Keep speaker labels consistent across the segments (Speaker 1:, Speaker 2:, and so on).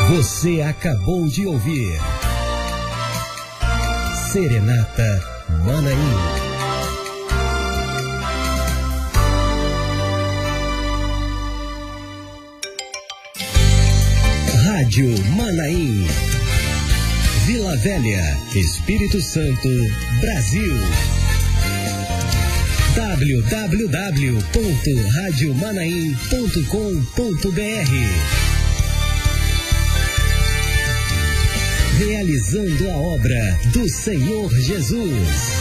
Speaker 1: Você acabou de ouvir Serenata Manaim. Rádio Manaim. Vila Velha, Espírito Santo, Brasil. www.radiomanaim.com.br. Realizando a obra do Senhor Jesus.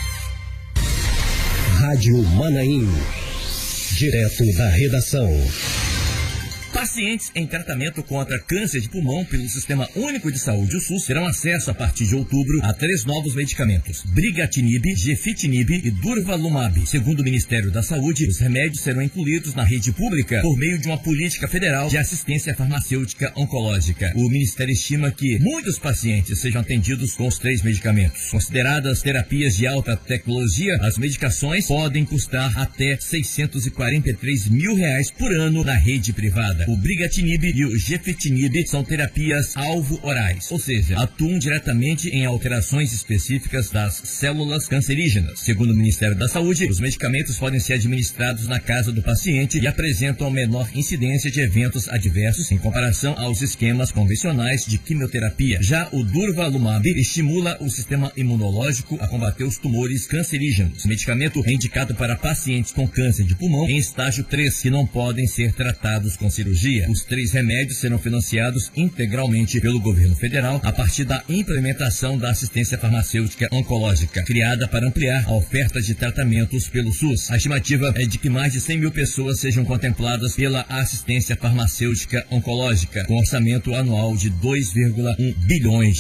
Speaker 1: Rádio Manaim. Direto da redação.
Speaker 2: Pacientes em tratamento contra câncer de pulmão pelo Sistema Único de Saúde, o SUS, terão acesso a partir de outubro a 3 novos medicamentos: Brigatinib, Gefitinib e Durvalumab. Segundo o Ministério da Saúde, os remédios serão incluídos na rede pública por meio de uma política federal de assistência farmacêutica oncológica. O Ministério estima que muitos pacientes sejam atendidos com os 3 medicamentos. Consideradas terapias de alta tecnologia, as medicações podem custar até R$643 mil por ano na rede privada. O Brigatinib e o Gefitinib são terapias alvo orais, ou seja, atuam diretamente em alterações específicas das células cancerígenas. Segundo o Ministério da Saúde, os medicamentos podem ser administrados na casa do paciente e apresentam menor incidência de eventos adversos em comparação aos esquemas convencionais de quimioterapia. Já o Durvalumab estimula o sistema imunológico a combater os tumores cancerígenos. O medicamento é indicado para pacientes com câncer de pulmão em estágio 3, que não podem ser tratados com cirurgia. Os 3 remédios serão financiados integralmente pelo governo federal a partir da implementação da assistência farmacêutica oncológica, criada para ampliar a oferta de tratamentos pelo SUS. A estimativa é de que mais de 100 mil pessoas sejam contempladas pela assistência farmacêutica oncológica, com orçamento anual de R$2,1 bilhões.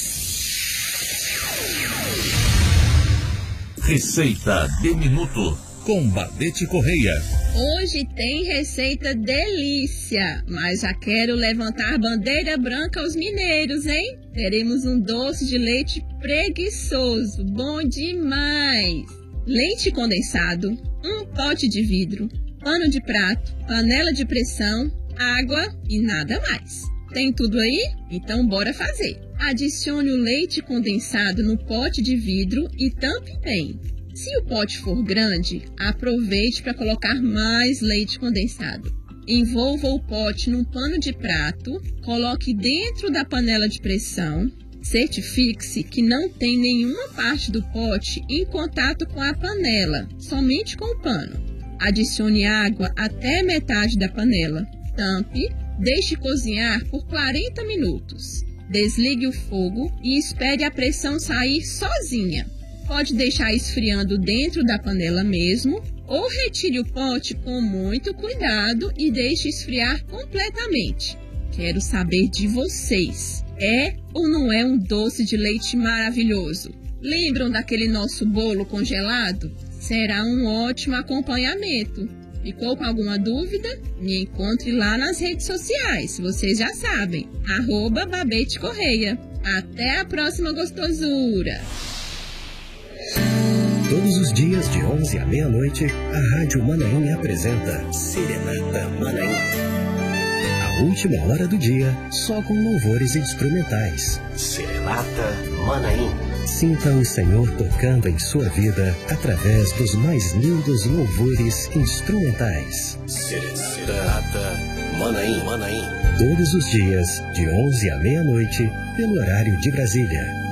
Speaker 3: Receita de minuto com Babete Correia.
Speaker 4: Hoje tem receita delícia, mas já quero levantar bandeira branca aos mineiros, hein? Teremos um doce de leite preguiçoso, bom demais. Leite condensado, um pote de vidro, pano de prato, panela de pressão, água e nada mais. Tem tudo aí? Então bora fazer. Adicione o leite condensado no pote de vidro e tampe bem. Se o pote for grande, aproveite para colocar mais leite condensado. Envolva o pote num pano de prato, coloque dentro da panela de pressão, certifique-se que não tem nenhuma parte do pote em contato com a panela, somente com o pano. Adicione água até metade da panela, tampe, deixe cozinhar por 40 minutos. Desligue o fogo e espere a pressão sair sozinha. Pode deixar esfriando dentro da panela mesmo, ou retire o pote com muito cuidado e deixe esfriar completamente. Quero saber de vocês, é ou não é um doce de leite maravilhoso? Lembram daquele nosso bolo congelado? Será um ótimo acompanhamento. Ficou com alguma dúvida? Me encontre lá nas redes sociais, vocês já sabem, @Babete Correia. Até a próxima gostosura!
Speaker 1: Todos os dias de 11 à meia-noite, a Rádio Manaim apresenta Serenata Manaim. A última hora do dia, só com louvores instrumentais. Serenata Manaim. Sinta o Senhor tocando em sua vida através dos mais lindos louvores instrumentais. Serenata Manaim. Todos os dias, de 11 à meia-noite, pelo horário de Brasília.